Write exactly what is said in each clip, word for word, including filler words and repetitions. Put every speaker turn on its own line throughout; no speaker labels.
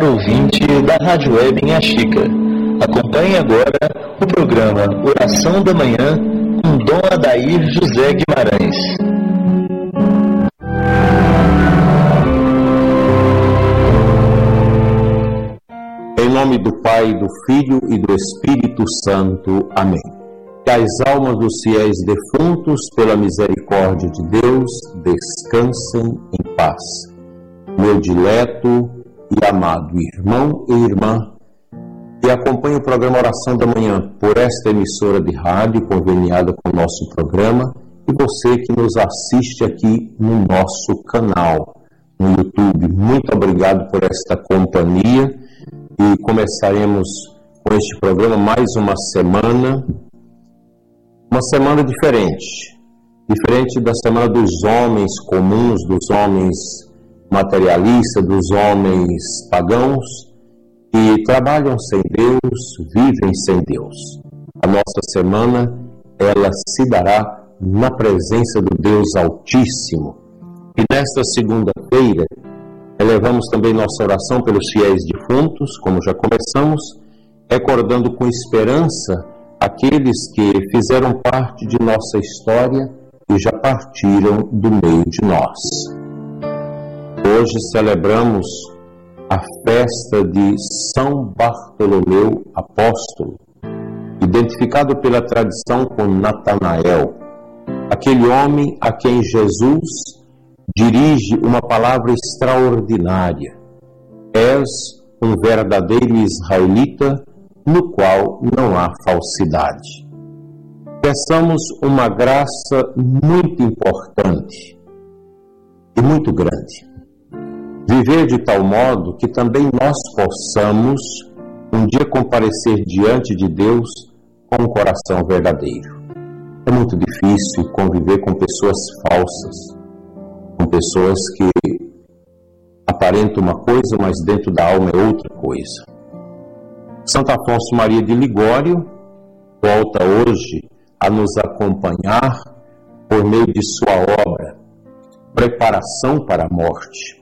caro ouvinte da Rádio Web Minha Chica. Acompanhe agora o programa Oração da Manhã com Dom Adair José Guimarães.
Em nome do Pai, do Filho e do Espírito Santo. Amém. Que as almas dos fiéis defuntos, pela misericórdia de Deus, descansem em paz. Meu dileto e amado irmão e irmã, que acompanha o programa Oração da Manhã por esta emissora de rádio conveniada com o nosso programa, e você que nos assiste aqui no nosso canal, no YouTube. Muito obrigado por esta companhia, e começaremos com este programa mais uma semana, uma semana diferente, diferente da semana dos homens comuns, dos homens materialistas, dos homens pagãos, que trabalham sem Deus, vivem sem Deus. A nossa semana, ela se dará na presença do Deus Altíssimo. E nesta segunda-feira, elevamos também nossa oração pelos fiéis defuntos, como já começamos, recordando com esperança aqueles que fizeram parte de nossa história e já partiram do meio de nós. Hoje celebramos a festa de São Bartolomeu Apóstolo, identificado pela tradição com Natanael, aquele homem a quem Jesus dirige uma palavra extraordinária: és um verdadeiro israelita no qual não há falsidade. Peçamos uma graça muito importante e muito grande. Viver de tal modo que também nós possamos um dia comparecer diante de Deus com um coração verdadeiro. É muito difícil conviver com pessoas falsas, com pessoas que aparentam uma coisa, mas dentro da alma é outra coisa. Santo Afonso Maria de Ligório volta hoje a nos acompanhar por meio de sua obra Preparação para a Morte.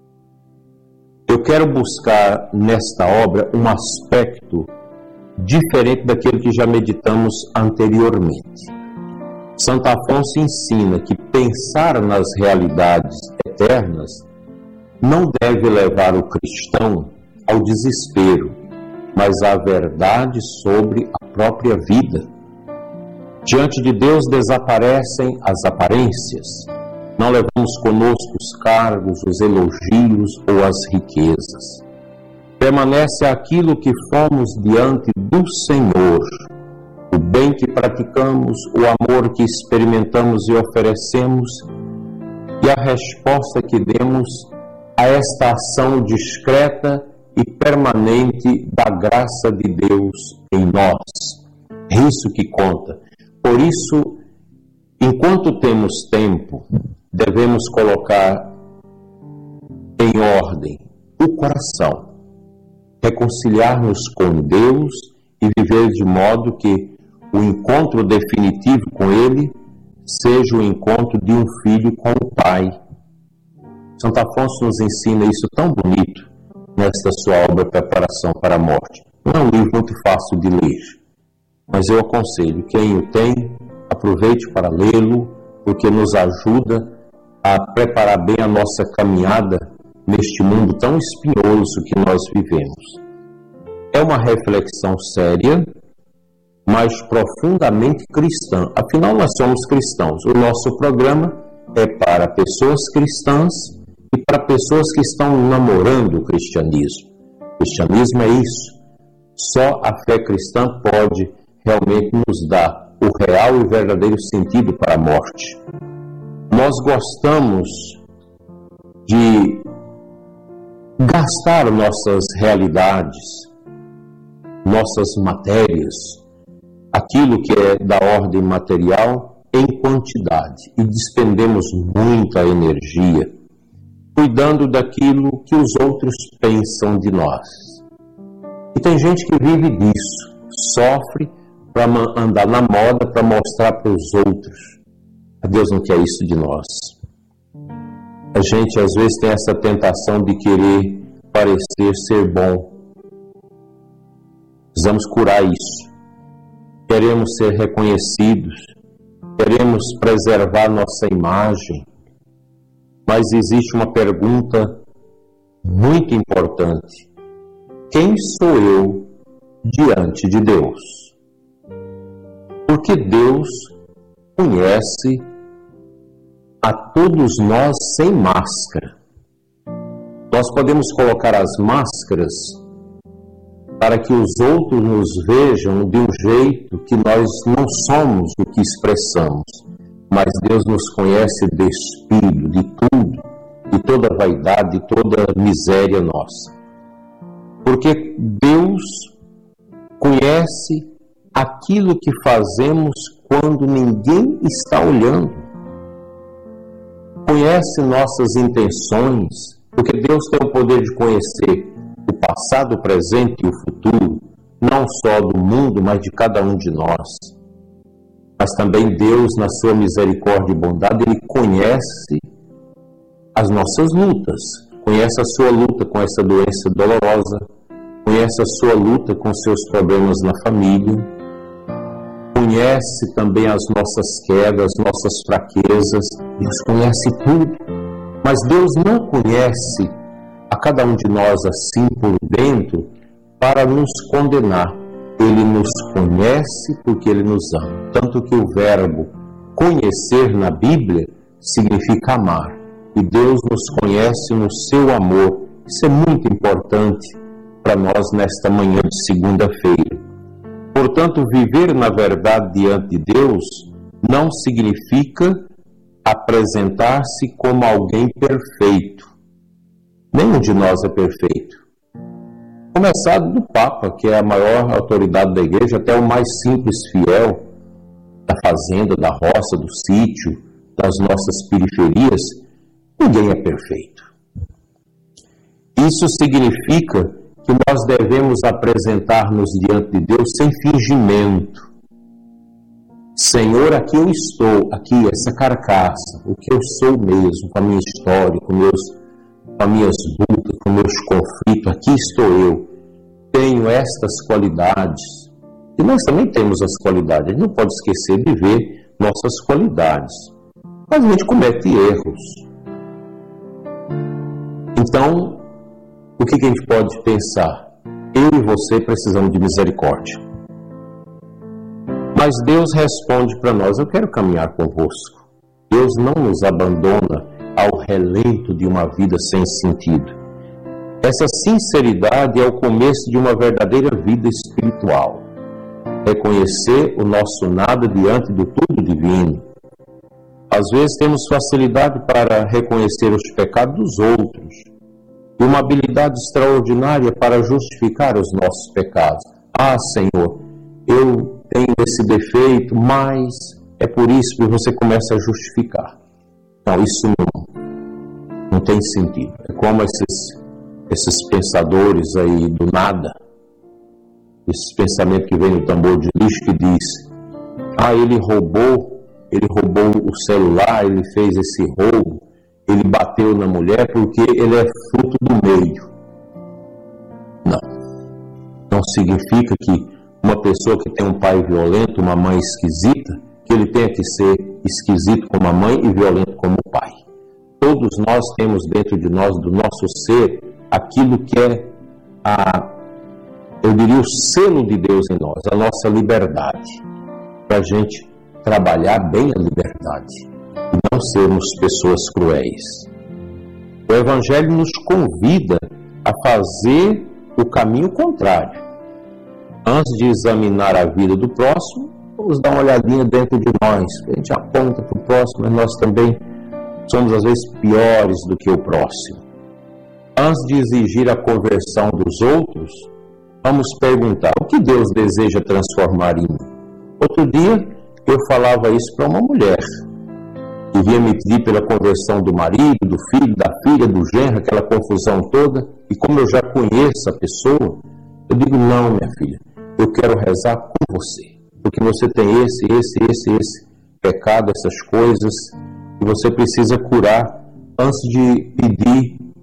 Eu quero buscar nesta obra um aspecto diferente daquele que já meditamos anteriormente. Santo Afonso ensina que pensar nas realidades eternas não deve levar o cristão ao desespero, mas à verdade sobre a própria vida. Diante de Deus desaparecem as aparências. Não levamos conosco os cargos, os elogios ou as riquezas. Permanece aquilo que fomos diante do Senhor, o bem que praticamos, o amor que experimentamos e oferecemos, e a resposta que demos a esta ação discreta e permanente da graça de Deus em nós. É isso que conta. Por isso, enquanto temos tempo, devemos colocar em ordem o coração, reconciliar-nos com Deus e viver de modo que o encontro definitivo com Ele seja o encontro de um filho com o Pai. Santo Afonso nos ensina isso tão bonito nesta sua obra Preparação para a Morte. Não é um livro muito fácil de ler, mas eu aconselho, quem o tem, aproveite para lê-lo, porque nos ajuda a preparar bem a nossa caminhada neste mundo tão espinhoso que nós vivemos. É uma reflexão séria, mas profundamente cristã. Afinal, nós somos cristãos. O nosso programa é para pessoas cristãs e para pessoas que estão namorando o cristianismo. O cristianismo é isso. Só a fé cristã pode realmente nos dar o real e verdadeiro sentido para a morte. Nós gostamos de gastar nossas realidades, nossas matérias, aquilo que é da ordem material, em quantidade, e despendemos muita energia cuidando daquilo que os outros pensam de nós. E tem gente que vive disso, sofre para andar na moda, para mostrar para os outros. Deus não quer isso de nós. A gente às vezes tem essa tentação de querer parecer ser bom. Precisamos curar isso. Queremos ser reconhecidos, queremos preservar nossa imagem, mas existe uma pergunta muito importante: quem sou eu diante de Deus? Porque Deus conhece a todos nós sem máscara. Nós podemos colocar as máscaras para que os outros nos vejam de um jeito que nós não somos o que expressamos, mas Deus nos conhece de espírito, de tudo, de toda vaidade, de toda miséria nossa. Porque Deus conhece aquilo que fazemos quando ninguém está olhando. Conhece nossas intenções, porque Deus tem o poder de conhecer o passado, o presente e o futuro, não só do mundo, mas de cada um de nós. Mas também Deus, na sua misericórdia e bondade, Ele conhece as nossas lutas, conhece a sua luta com essa doença dolorosa, conhece a sua luta com seus problemas na família, conhece também as nossas quedas, nossas fraquezas. Deus conhece tudo, mas Deus não conhece a cada um de nós assim por dentro para nos condenar. Ele nos conhece porque Ele nos ama. Tanto que o verbo conhecer na Bíblia significa amar. E Deus nos conhece no seu amor. Isso é muito importante para nós nesta manhã de segunda-feira. Portanto, viver na verdade diante de Deus não significa apresentar-se como alguém perfeito. Nenhum de nós é perfeito. Começado do Papa, que é a maior autoridade da igreja, até o mais simples fiel da fazenda, da roça, do sítio, das nossas periferias, ninguém é perfeito. Isso significa que nós devemos apresentar-nos diante de Deus sem fingimento. Senhor, aqui eu estou, aqui essa carcaça, o que eu sou mesmo, com a minha história, com, meus, com as minhas lutas, com meus conflitos, aqui estou eu. Tenho estas qualidades. E nós também temos as qualidades. A gente não pode esquecer de ver nossas qualidades. Mas a gente comete erros. Então, o que a gente pode pensar? Eu e você precisamos de misericórdia. Mas Deus responde para nós: eu quero caminhar convosco. Deus não nos abandona ao relento de uma vida sem sentido. Essa sinceridade é o começo de uma verdadeira vida espiritual. Reconhecer o nosso nada diante do tudo divino. Às vezes temos facilidade para reconhecer os pecados dos outros e uma habilidade extraordinária para justificar os nossos pecados. Ah, Senhor, eu tenho esse defeito, mas é por isso que você começa a justificar. Não, isso não, não tem sentido. É como esses, esses pensadores aí do nada, esses pensamentos que vêm no tambor de lixo que diz: ah, ele roubou, ele roubou o celular, ele fez esse roubo, ele bateu na mulher porque ele é fruto do meio. Não. Não significa que uma pessoa que tem um pai violento, uma mãe esquisita, que ele tenha que ser esquisito como a mãe e violento como o pai. Todos nós temos dentro de nós, do nosso ser, aquilo que é a, eu diria, o selo de Deus em nós, a nossa liberdade, para a gente trabalhar bem a liberdade e não sermos pessoas cruéis. O Evangelho nos convida a fazer o caminho contrário. Antes de examinar a vida do próximo, vamos dar uma olhadinha dentro de nós. A gente aponta para o próximo, mas nós também somos às vezes piores do que o próximo. Antes de exigir a conversão dos outros, vamos perguntar: o que Deus deseja transformar em mim? Outro dia eu falava isso para uma mulher que vinha me pedir pela conversão do marido, do filho, da filha, do genro, aquela confusão toda, e como eu já conheço a pessoa, eu digo: não, minha filha, eu quero rezar com você, porque você tem esse, esse, esse, esse pecado, essas coisas, e você precisa curar. Antes de pedir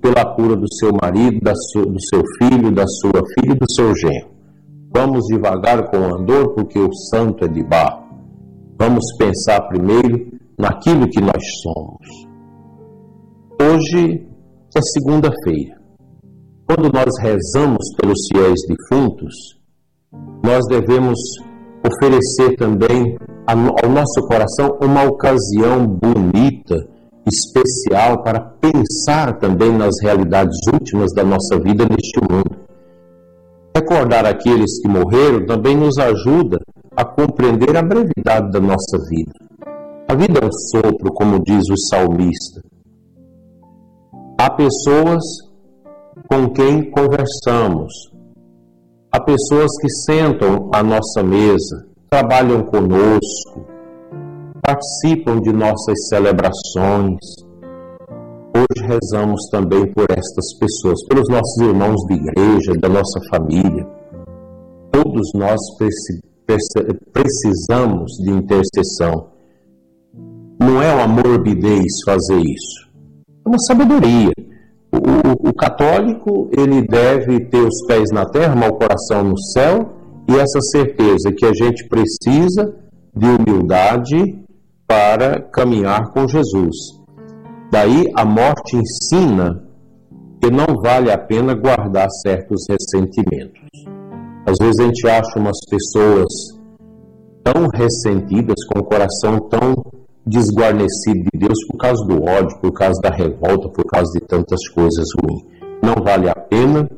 pela cura do seu marido, da su, do seu filho, da sua filha e do seu genro. Vamos devagar com o andor, porque o santo é de barro. Vamos pensar primeiro naquilo que nós somos. Hoje é segunda-feira. Quando nós rezamos pelos fiéis defuntos, nós devemos oferecer também ao nosso coração uma ocasião bonita, especial, para pensar também nas realidades últimas da nossa vida neste mundo. Recordar aqueles que morreram também nos ajuda a compreender a brevidade da nossa vida. A vida é um sopro, como diz o salmista. Há pessoas com quem conversamos, há pessoas que sentam à nossa mesa, trabalham conosco, participam de nossas celebrações. Hoje rezamos também por estas pessoas, pelos nossos irmãos de igreja, da nossa família. Todos nós precisamos de intercessão. Não é uma morbidez fazer isso, é uma sabedoria. O, o, o católico, ele deve ter os pés na terra, mas o coração no céu, e essa certeza que a gente precisa de humildade para caminhar com Jesus. Daí a morte ensina que não vale a pena guardar certos ressentimentos. Às vezes a gente acha umas pessoas tão ressentidas, com o coração tão desguarnecido de Deus por causa do ódio, por causa da revolta, por causa de tantas coisas ruins. Não vale a pena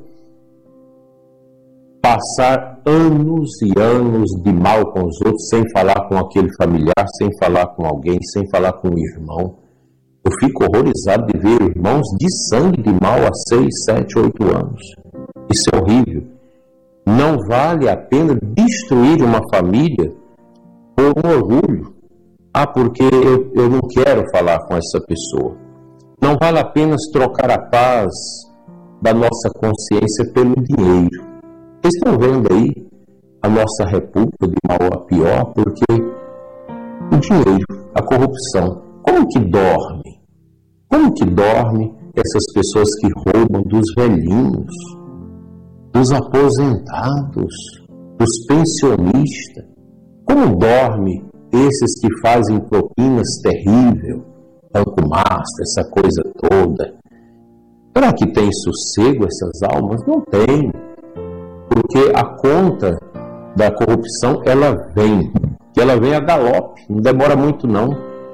passar anos e anos de mal com os outros, sem falar com aquele familiar, sem falar com alguém, sem falar com o irmão. Eu fico horrorizado de ver irmãos de sangue de mal há seis, sete, oito anos. Isso é horrível. Não vale a pena destruir uma família por um orgulho. Ah, porque eu, eu não quero falar com essa pessoa. Não vale a pena trocar a paz da nossa consciência pelo dinheiro. Vocês estão vendo aí a nossa república de mal a pior, porque o dinheiro, a corrupção, como que dorme? Como que dorme essas pessoas que roubam dos velhinhos, dos aposentados, dos pensionistas? Como dorme esses que fazem propinas terríveis, banco master, essa coisa toda? Será que tem sossego essas almas? Não tem. Porque a conta da corrupção, ela vem. E ela vem a galope, não demora muito não.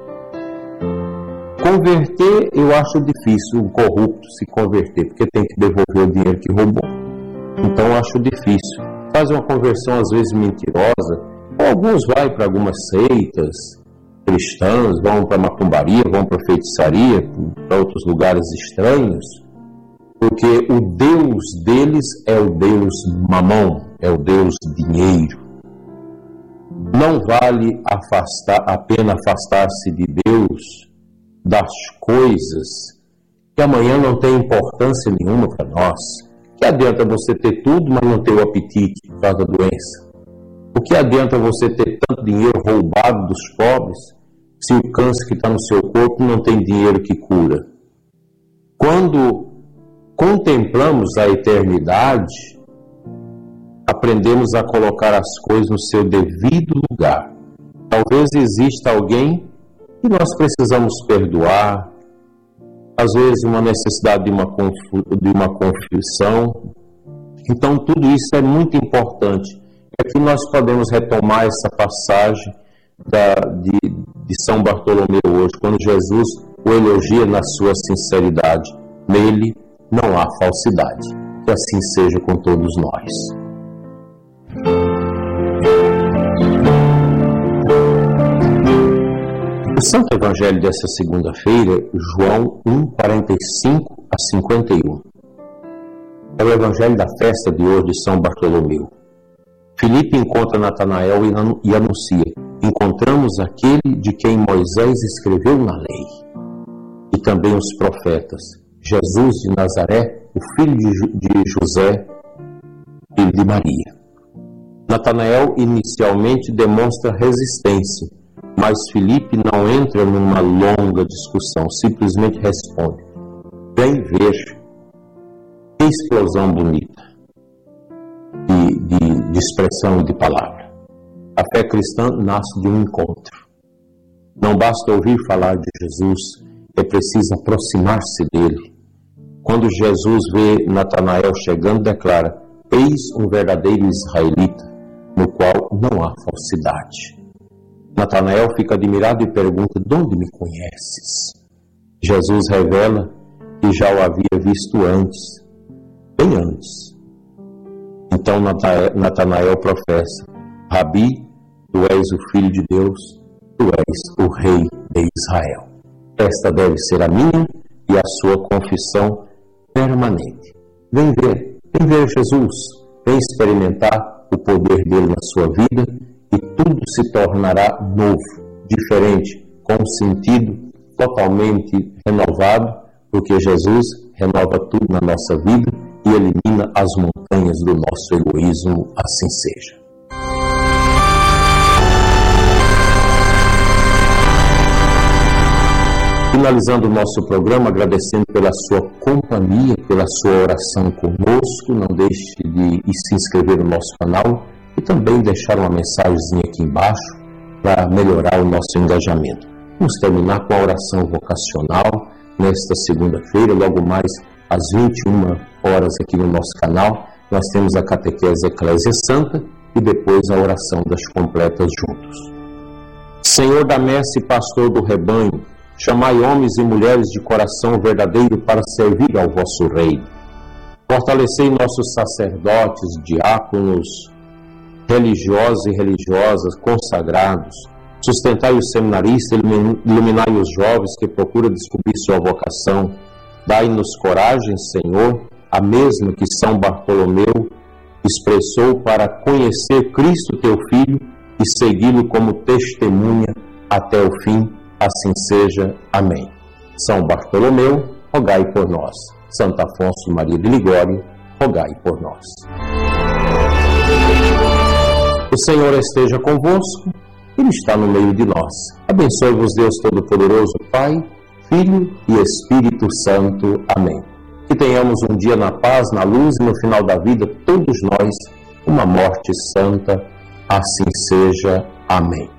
Converter, eu acho difícil um corrupto se converter, porque tem que devolver o dinheiro que roubou. Então eu acho difícil. Faz uma conversão às vezes mentirosa. Alguns vão para algumas seitas cristãs, vão para macumbaria, vão para feitiçaria, para outros lugares estranhos, porque o Deus deles é o Deus mamão, é o Deus dinheiro. Não vale afastar, a pena afastar-se de Deus, das coisas que amanhã não tem importância nenhuma para nós. Que adianta você ter tudo, mas não ter o apetite por causa da doença? O que adianta você ter tanto dinheiro roubado dos pobres, se o câncer que está no seu corpo não tem dinheiro que cura? Quando contemplamos a eternidade, aprendemos a colocar as coisas no seu devido lugar. Talvez exista alguém que nós precisamos perdoar, às vezes uma necessidade de uma, de uma confissão. Então tudo isso é muito importante. Aqui nós podemos retomar essa passagem da, de, de São Bartolomeu hoje, quando Jesus o elogia na sua sinceridade. Nele não há falsidade. Que assim seja com todos nós. O Santo Evangelho dessa segunda-feira, João um, quarenta e cinco a cinquenta e um. É o Evangelho da festa de hoje de São Bartolomeu. Filipe encontra Natanael e anuncia: encontramos aquele de quem Moisés escreveu na lei, e também os profetas, Jesus de Nazaré, o filho de José, filho de Maria. Natanael inicialmente demonstra resistência, mas Filipe não entra numa longa discussão, simplesmente responde: vem ver explosão bonita de, de, de expressão e de palavra. A fé cristã nasce de um encontro. Não basta ouvir falar de Jesus, é preciso aproximar-se dele. Quando Jesus vê Natanael chegando, declara: eis um verdadeiro israelita, no qual não há falsidade. Natanael fica admirado e pergunta: de onde me conheces? Jesus revela que já o havia visto antes, bem antes. Então Natanael professa: Rabi, tu és o Filho de Deus, tu és o Rei de Israel. Esta deve ser a minha e a sua confissão permanente. Vem ver, vem ver Jesus, vem experimentar o poder dele na sua vida e tudo se tornará novo, diferente, com um sentido totalmente renovado, porque Jesus renova tudo na nossa vida e elimina as montanhas do nosso egoísmo, assim seja. Finalizando o nosso programa, agradecendo pela sua companhia, pela sua oração conosco. Não deixe de se inscrever no nosso canal e também deixar uma mensagenzinha aqui embaixo para melhorar o nosso engajamento. Vamos terminar com a oração vocacional nesta segunda-feira, logo mais às vinte e uma horas aqui no nosso canal. Nós temos a catequese Eclésia Santa e depois a oração das completas juntos. Senhor da messe, pastor do rebanho, chamai homens e mulheres de coração verdadeiro para servir ao vosso reino. Fortalecei nossos sacerdotes, diáconos, religiosos e religiosas, consagrados. Sustentai os seminaristas, iluminai os jovens que procuram descobrir sua vocação. Dai-nos coragem, Senhor, a mesma que São Bartolomeu expressou para conhecer Cristo, teu Filho, e segui-lo como testemunha até o fim. Assim seja. Amém. São Bartolomeu, rogai por nós. Santo Afonso Maria de Ligório, rogai por nós. O Senhor esteja convosco, Ele está no meio de nós. Abençoe-vos Deus Todo-Poderoso, Pai, Filho e Espírito Santo. Amém. Que tenhamos um dia na paz, na luz e no final da vida, todos nós, uma morte santa. Assim seja. Amém.